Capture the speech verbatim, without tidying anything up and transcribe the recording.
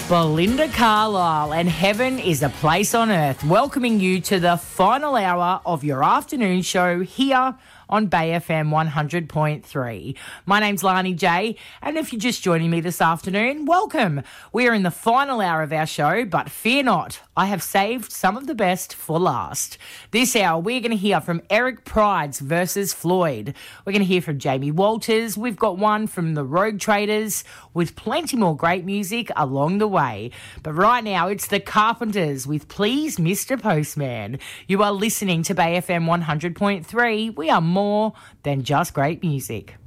Belinda Carlisle and Heaven is a Place on Earth, welcoming you to the final hour of your afternoon show here on Bay F M one hundred point three. My name's Lani J, and if you're just joining me this afternoon, welcome. We are in the final hour of our show, but fear not, I have saved some of the best for last. This hour, we're going to hear from Eric Prydz versus Floyd. We're going to hear from Jamie Walters. We've got one from the Rogue Traders, with plenty more great music along the way. But right now, it's the Carpenters with Please Mister Postman. You are listening to Bay F M one hundred point three. We are more than just great music.